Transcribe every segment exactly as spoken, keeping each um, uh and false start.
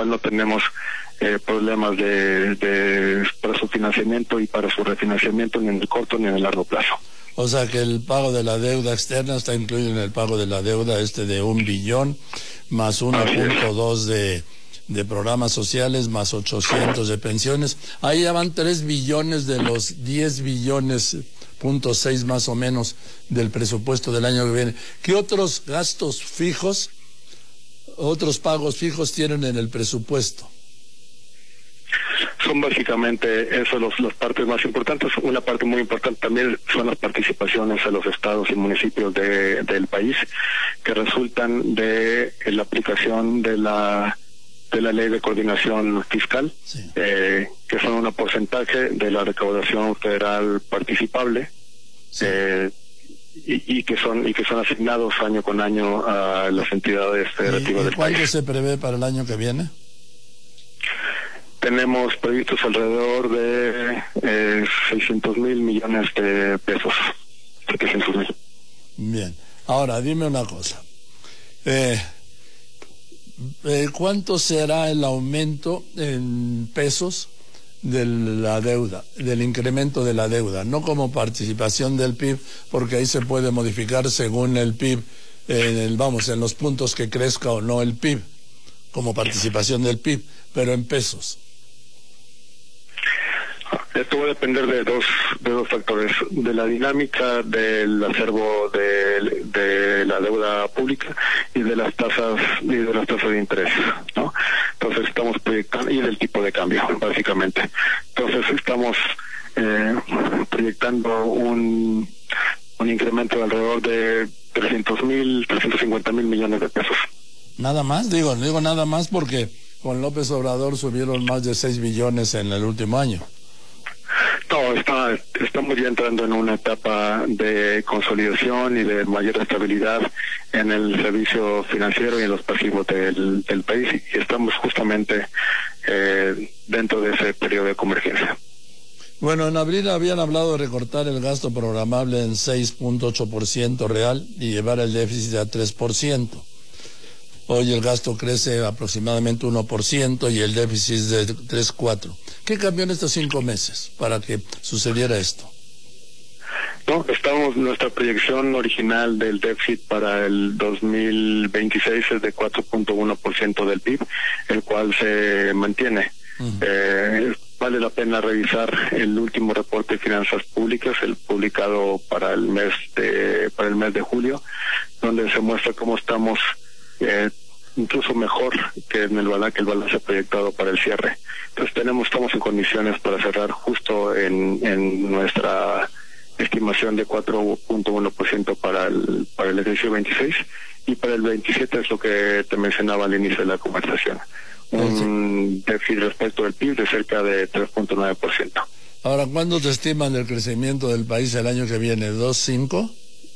cual no tenemos eh, problemas de, de para su financiamiento y para su refinanciamiento ni en el corto ni en el largo plazo. O sea que el pago de la deuda externa está incluido en el pago de la deuda este de un billón, más uno punto dos de, de programas sociales, más ochocientos de pensiones. Ahí ya van tres billones de los diez billones, punto seis más o menos, del presupuesto del año que viene. ¿Qué otros gastos fijos, otros pagos fijos tienen en el presupuesto? Son básicamente eso los, las partes más importantes. Una parte muy importante también son las participaciones a los estados y municipios de, del país, que resultan de la aplicación de la de la ley de coordinación fiscal, sí. eh, que son un porcentaje de la recaudación federal participable, sí. eh, y, y que son y que son asignados año con año a las entidades federativas del país. ¿Cuánto se prevé para el año que viene? Tenemos previstos alrededor de eh, seiscientos mil millones de pesos. setecientos mil. Bien. Ahora, dime una cosa. Eh, eh, ¿Cuánto será el aumento en pesos de la deuda, del incremento de la deuda? No como participación del P I B, porque ahí se puede modificar según el P I B, en el, vamos, en los puntos que crezca o no el P I B, como participación del P I B, pero en pesos. Esto va a depender de dos de dos factores, de la dinámica del acervo de, de la deuda pública y de las tasas y de las tasas de interés, ¿no? Entonces estamos proyectando, y del tipo de cambio, básicamente. Entonces estamos eh, proyectando un un incremento de alrededor de trescientos mil, trescientos cincuenta mil millones de pesos. Nada más, digo, digo nada más porque con López Obrador subieron más de seis billones en el último año. No, está, estamos ya entrando en una etapa de consolidación y de mayor estabilidad en el servicio financiero y en los pasivos del, del país, y estamos justamente eh, dentro de ese periodo de convergencia. Bueno, en abril habían hablado de recortar el gasto programable en seis punto ocho por ciento real y llevar el déficit a tres por ciento. Hoy el gasto crece aproximadamente uno por ciento y el déficit es de tres punto cuatro por ciento. ¿Qué cambió en estos cinco meses para que sucediera esto? No, estamos, nuestra proyección original del déficit para el dos mil veintiséis es de cuatro punto uno por ciento del P I B, el cual se mantiene. Uh-huh. Eh, vale la pena revisar el último reporte de finanzas públicas, el publicado para el mes de para el mes de julio, donde se muestra cómo estamos eh, incluso mejor que en el balance, que el balance proyectado para el cierre. Entonces tenemos, estamos en condiciones para cerrar justo en, en nuestra estimación de cuatro punto uno por ciento para el, para el ejercicio veintiséis, y para el veintisiete es lo que te mencionaba al inicio de la conversación. Un déficit respecto del P I B de cerca de tres punto nueve por ciento. Ahora, ¿cuándo te estiman el crecimiento del país el año que viene? ¿dos punto cinco?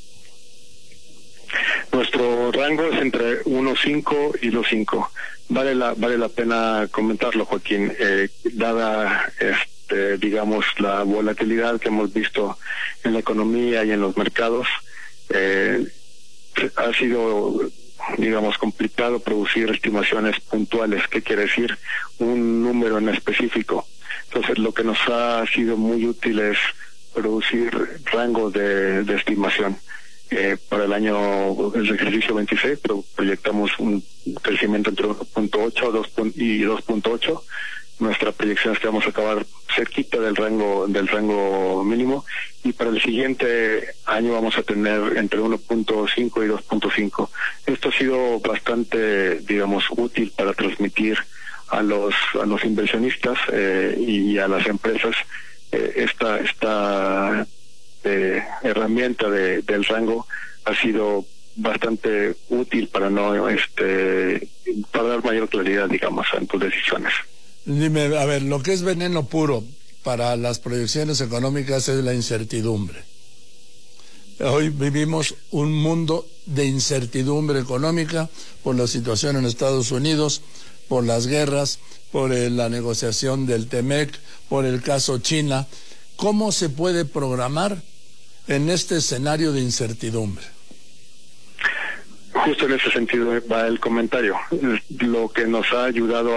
Nuestro rango es entre uno punto cinco y dos punto cinco. Vale la vale la pena comentarlo, Joaquín, eh, dada este, digamos la volatilidad que hemos visto en la economía y en los mercados. Eh, ha sido, digamos, complicado producir estimaciones puntuales. ¿Qué quiere decir? Un número en específico. Entonces, lo que nos ha sido muy útil es producir rangos de, de estimación. Eh, para el año, el ejercicio veintiséis, pero proyectamos un crecimiento entre uno punto ocho y dos punto ocho. Nuestra proyección es que vamos a acabar cerquita del rango del rango mínimo, y para el siguiente año vamos a tener entre uno punto cinco y dos punto cinco. Esto ha sido bastante, digamos, útil para transmitir a los a los inversionistas eh, y a las empresas eh, esta esta eh, herramienta de, del rango ha sido bastante útil para no este para dar mayor claridad, digamos, en tus decisiones. Dime, a ver, lo que es veneno puro para las proyecciones económicas es la incertidumbre. Hoy vivimos un mundo de incertidumbre económica por la situación en Estados Unidos, por las guerras, por eh, la negociación del TEMEC, por el caso China. ¿Cómo se puede programar en este escenario de incertidumbre? Justo en ese sentido va el comentario. Lo que nos ha ayudado